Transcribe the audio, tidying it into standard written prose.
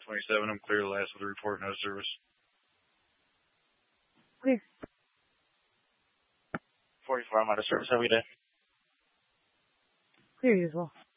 27. I'm clear the last with a report, no service. Clear. 44, I'm out of service. Have a good day. Clear you as well.